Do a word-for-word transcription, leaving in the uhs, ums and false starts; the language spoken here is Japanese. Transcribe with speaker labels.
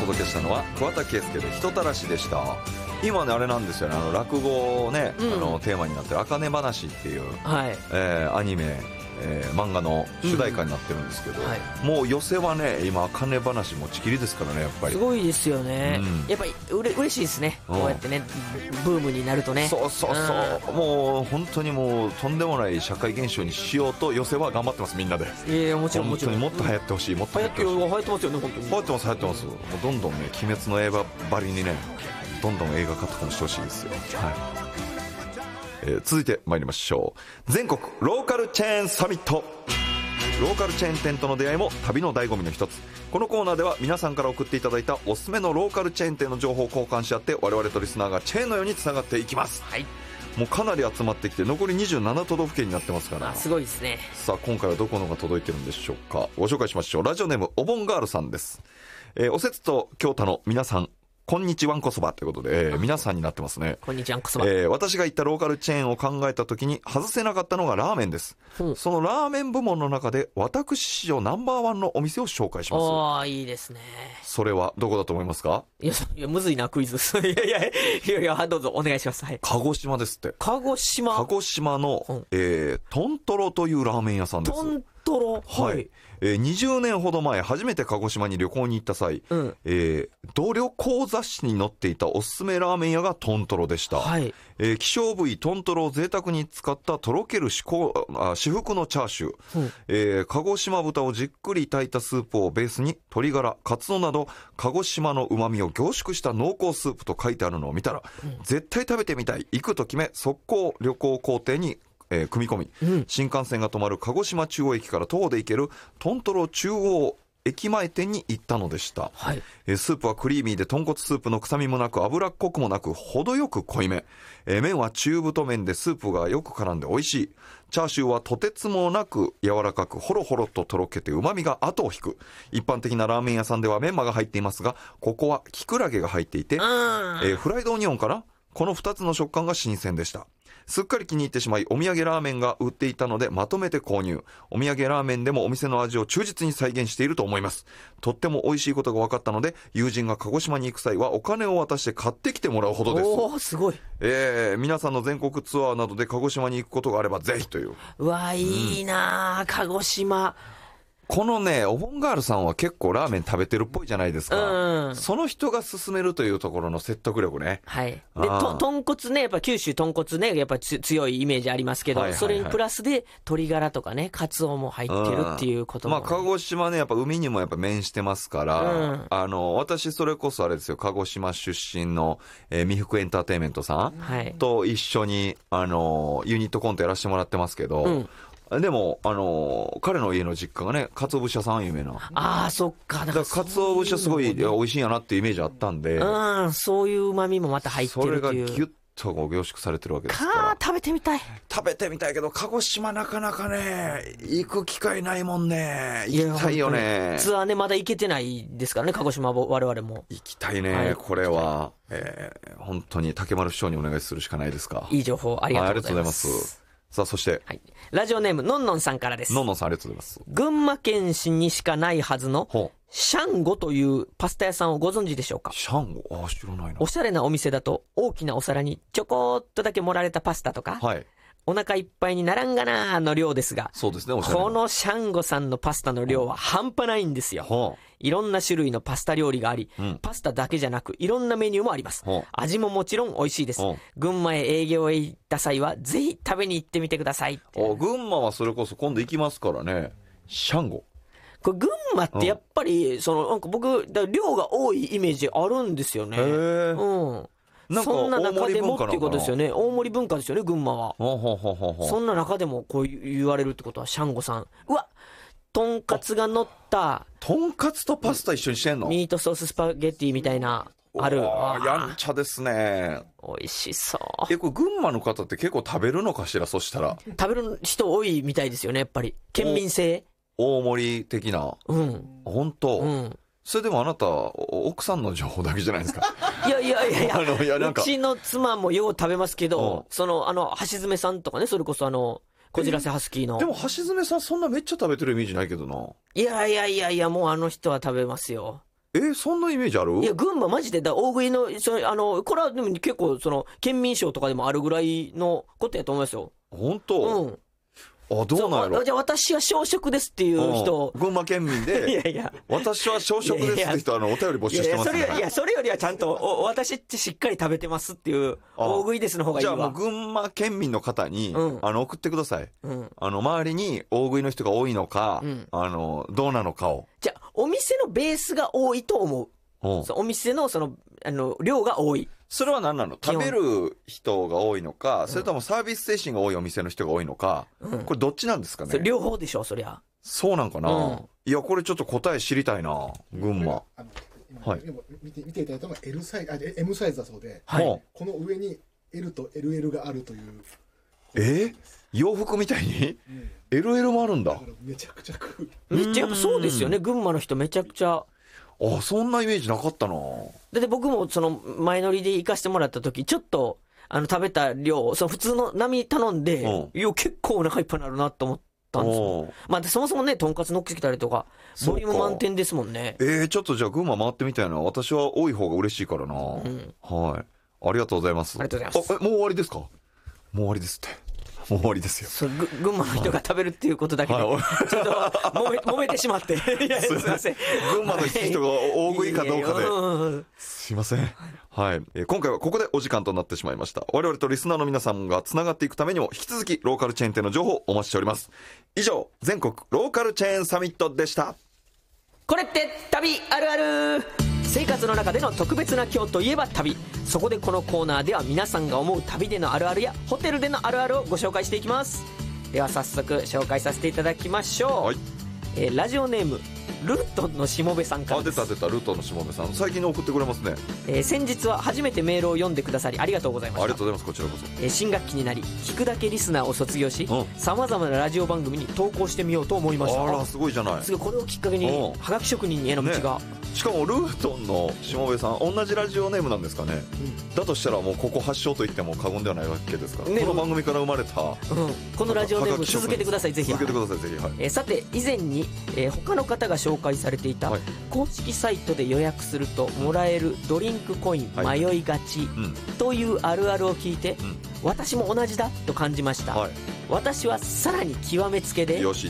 Speaker 1: 届けしたのは桑田佳祐で人たらしでした。今ねあれなんですよね、あの落語ね、うん、あのテーマになってる茜話っていう、はい、えー、アニメ、えー、漫画の主題歌になってるんですけど、うんはい、もう寄せはね今茜話持ちきりですからね、やっぱり
Speaker 2: すごいですよね、うん、やっぱりうれ嬉しいですね、こうやってねブームになるとね。
Speaker 1: そうそうそう、うん、もう本当にもうとんでもない社会現象にしようと寄せは頑張ってます、みんなで。
Speaker 2: いやもちろんもちろん、
Speaker 1: もっと流行ってほしい、うん、もっと流行ってほしい。
Speaker 2: 流行ってますよね、本当に
Speaker 1: 流行ってます流行ってます、うん、もうどんどんね鬼滅の刃ばりにねどんどん映画化とかもしてほしいですよ、はい。えー、続いて参りましょう。全国ローカルチェーンサミット。ローカルチェーン店との出会いも旅の醍醐味の一つ。このコーナーでは皆さんから送っていただいたおすすめのローカルチェーン店の情報を交換し合って、我々とリスナーがチェーンのようにつながっていきます、はい。もうかなり集まってきて残りにじゅうなな都道府県になってますから、
Speaker 2: すごいですね。
Speaker 1: さあ今回はどこのが届いてるんでしょうか。ご紹介しましょう。ラジオネームおぼんガールさんです。えー、おせつと京太の皆さんこんにちわんこそばということで、えー、皆さんになってますね。
Speaker 2: こんにちわんこそば、
Speaker 1: えー、私が行ったローカルチェーンを考えた時に外せなかったのがラーメンです、うん、そのラーメン部門の中で私史上ナンバーワンのお店を紹介します。
Speaker 2: ああいいですね。
Speaker 1: それはどこだと思いますか。
Speaker 2: いやいやむずいなクイズいやいやいやいやどうぞお願いします、はい、
Speaker 1: 鹿児島ですって。
Speaker 2: 鹿児島
Speaker 1: 鹿児島の、うんえー、トントロというラーメン屋さんです。
Speaker 2: トントロはい、
Speaker 1: えー、にじゅうねんほど前初めて鹿児島に旅行に行った際、うんえー、同旅行雑誌に載っていたおすすめラーメン屋がトントロでした、はいえー、希少部位トントロを贅沢に使ったとろける至福のチャーシュー、うんえー、鹿児島豚をじっくり炊いたスープをベースに鶏ガラ、カツオなど鹿児島の旨味を凝縮した濃厚スープと書いてあるのを見たら、うん、絶対食べてみたい、行くと決め速攻旅行工程にえー、組み込み、うん、新幹線が止まる鹿児島中央駅から徒歩で行けるトントロ中央駅前店に行ったのでした、はいえー、スープはクリーミーで豚骨スープの臭みもなく脂っこくもなく程よく濃いめ、えー、麺は中太麺でスープがよく絡んで美味しい。チャーシューはとてつもなく柔らかくホロホロととろけて旨味が後を引く。一般的なラーメン屋さんではメンマが入っていますが、ここはキクラゲが入っていて、えー、フライドオニオンかな、このふたつの食感が新鮮でした。すっかり気に入ってしまいお土産ラーメンが売っていたのでまとめて購入。お土産ラーメンでもお店の味を忠実に再現していると思います。とっても美味しいことが分かったので、友人が鹿児島に行く際はお金を渡して買ってきてもらうほどです。
Speaker 2: おーすごい、
Speaker 1: えー、皆さんの全国ツアーなどで鹿児島に行くことがあればぜひという。
Speaker 2: うわいいな、うん、鹿児島
Speaker 1: このねおぼんガールさんは結構ラーメン食べてるっぽいじゃないですか、うん、その人が勧めるというところの説得力ね。
Speaker 2: はいでと豚骨ね、やっぱ九州豚骨ねやっぱ強いイメージありますけど、はいはいはい、それにプラスで鶏ガラとかねカツオも入ってるっていうことも、
Speaker 1: ね、まあ鹿児島ねやっぱ海にもやっぱ面してますから、うん、あの私それこそあれですよ、鹿児島出身の、えー、美福エンターテインメントさん、はい、と一緒にあのユニットコントやらせてもらってますけど、うんでも、あのー、彼の家の実家がね、鰹節屋さん有名な。
Speaker 2: ああ、そっか。
Speaker 1: だから、鰹節はすごい美味しいんやなっていうイメージあったんで。
Speaker 2: うん、そういう旨味もまた入ってるっていう。
Speaker 1: それがギュッと凝縮されてるわけですから。
Speaker 2: かー、食べてみたい。
Speaker 1: 食べてみたいけど、鹿児島なかなかね、行く機会ないもんね。行きたいよね。
Speaker 2: ツアーね、まだ行けてないですからね、鹿児島も我々も。
Speaker 1: 行きたいね、はい、これは。えー、本当に竹丸師匠にお願いするしかないですか。
Speaker 2: いい情報ありがとうございます。はい、ありがとうございます。
Speaker 1: さあそして、はい、
Speaker 2: ラジオネームのんのんさんからです。
Speaker 1: のんのんさんありがとうございます。
Speaker 2: 群馬県市にしかないはずのシャンゴというパスタ屋さんをご存知でしょうか。
Speaker 1: シャンゴ、あ、知らないな。
Speaker 2: おしゃれなお店だと大きなお皿にちょこっとだけ盛られたパスタとか、はい、お腹いっぱいにならんがなーの量ですが、
Speaker 1: そうですね、おしゃれな
Speaker 2: このシャンゴさんのパスタの量は半端ないんですよ、はあ、いろんな種類のパスタ料理があり、うん、パスタだけじゃなくいろんなメニューもあります、はあ、味ももちろん美味しいです、はあ、群馬へ営業へ行った際はぜひ食べに行ってみてください。
Speaker 1: あ、群馬はそれこそ今度行きますからね。シャンゴ、
Speaker 2: これ群馬ってやっぱり、うん、そのなんか僕だ量が多いイメージあるんですよね。へー、うんなんかそんな中でもっていうことですよね。大盛り文化ですよね、群馬は。ほほほほほそんな中でもこう言われるってことはシャンゴさん、うわとんかつが乗った
Speaker 1: とんかつとパスタ一緒にしてんの。
Speaker 2: ミートソーススパゲッティみたいなある。
Speaker 1: あやんちゃですね。
Speaker 2: 美味しそう。
Speaker 1: えこれ群馬の方って結構食べるのかしら。そしたら
Speaker 2: 食べる人多いみたいですよね、やっぱり県民性
Speaker 1: 大盛り的な。うん本当。うんそれでもあなた奥さんの情報だけじゃないですか。
Speaker 2: いやいやいやいや、あのいやなんかうちの妻もよう食べますけど、うん、そのあの橋爪さんとかね、それこそあのこじらせハスキーの。
Speaker 1: でも橋爪さんそんなめっちゃ食べてるイメージないけどな。
Speaker 2: いやいやいやいや、もうあの人は食べますよ。
Speaker 1: えそんなイメージある？
Speaker 2: いや群馬マジでだ大食いのそのあのこれはでも結構その県民賞とかでもあるぐらいのことやと思いますよ。
Speaker 1: 本当？
Speaker 2: うん。
Speaker 1: あ、どうなんやろ。
Speaker 2: じゃあ私は小食ですっていう人、
Speaker 1: 群馬県民で、
Speaker 2: いやいや
Speaker 1: 私は小食ですって人はあのお便り募集してますね。
Speaker 2: いやいやそれいやそれよりはちゃんとお私ってしっかり食べてますっていう大食いですの方がいいわ。
Speaker 1: じゃあもう群馬県民の方に、
Speaker 2: うん、
Speaker 1: あの送ってください、
Speaker 2: うん、
Speaker 1: あの周りに大食いの人が多いのか、うん、あのどうなのかを。
Speaker 2: じゃあお店のベースが多いと思う。うん、お店のそのあの量が多い。
Speaker 1: それは何なの？食べる人が多いのか、うん、それともサービス精神が多いお店の人が多いのか、うん、これどっちなんですかね？
Speaker 2: それ両方でしょそりゃ。
Speaker 1: そうなんかな、うん、いやこれちょっと答え知りたいな群馬。
Speaker 3: あの今、はい、見て見ていただいたのが L サイズ、あ M サイズだそうで、
Speaker 1: はい、
Speaker 3: この上に L と エルエル があるという。
Speaker 1: えー、洋服みたいに、うん、エルエル もあるんだ。だから
Speaker 3: めちゃくちゃ食う。
Speaker 2: めっちゃやっぱそうですよね。群馬の人めちゃくちゃ。
Speaker 1: あ、そんなイメージなかったな。
Speaker 2: だって僕もその前乗りで行かしてもらった時ちょっとあの食べた量その普通の並頼んで、うん、いや結構お腹いっぱいになるなと思ったんですよ。まあそもそもねとんかつのっけてきたりとかボリューム満点ですもんね。
Speaker 1: えー、ちょっとじゃあ群馬回ってみたいな。私は多い方が嬉しいからな、うん、はい、ありがとうございます。
Speaker 2: ありがとうございます。
Speaker 1: あ、もう終わりですか？もう終わりですって。もう終わりですよ。
Speaker 2: そう群馬の人が食べるっていうことだけで、はい、ちょっと揉め、揉めてしまっていやすいません。
Speaker 1: 群馬の人が大食いかどうかで、すいません。はい、えー、今回はここでお時間となってしまいました。我々とリスナーの皆さんがつながっていくためにも引き続きローカルチェーン店の情報をお待ちしております。以上全国ローカルチェーンサミットでした。
Speaker 2: これって旅あるある。生活の中での特別な今日といえば旅。そこでこのコーナーでは皆さんが思う旅でのあるあるやホテルでのあるあるをご紹介していきます。では早速紹介させていただきましょう、はい。えー、ラジオネームルートンのしもべさんからです。
Speaker 1: あ、出た出た、ルートンのしもべさん最近送ってくれますね。
Speaker 2: えー、先日は初めてメールを読んでくださりありがとうございました。
Speaker 1: ありがとうございます。こちらこそ、
Speaker 2: えー、新学期になり聞くだけリスナーを卒業しさまざまなラジオ番組に投稿してみようと思いました。
Speaker 1: あらすごいじゃない。
Speaker 2: すごい。これをきっかけにはがき職人への道が、ね、
Speaker 1: しかもルートンのしもべさん同じラジオネームなんですかね、うん、だとしたらもうここ発祥と言っても過言ではないわけですから、ね、この番組から生まれた、うん、
Speaker 2: このラジオネーム続けてください。ぜひ
Speaker 1: 続けてくださいぜひ、はい。
Speaker 2: えー、さて以前に、えー、他の方が紹介されていた、はい、公式サイトで予約するともらえるドリンクコイン、はい、迷いがち、うん、というあるあるを聞いて、うん、私も同じだと感じました、はい。私はさらに極めつけでよし